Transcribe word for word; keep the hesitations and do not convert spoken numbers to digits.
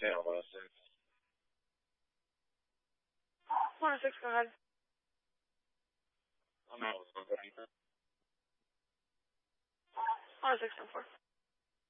Yeah, one oh six. one oh six, go ahead. I'm out. one oh six, ten four.